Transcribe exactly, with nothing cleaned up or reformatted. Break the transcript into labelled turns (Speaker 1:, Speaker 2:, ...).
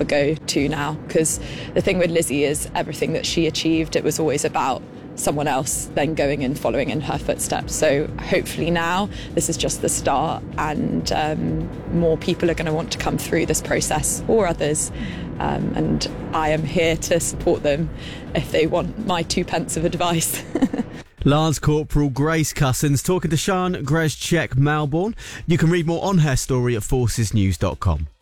Speaker 1: a go to now, because the thing with Lizzie is everything that she achieved, it was always about someone else then going and following in her footsteps. So hopefully now this is just the start, and um, more people are going to want to come through this process, or others, um, and I am here to support them if they want my two pence of advice.
Speaker 2: Lance Corporal Grace Cussons talking to Sian Greszczyk Malborn. You can read more on her story at forces news dot com.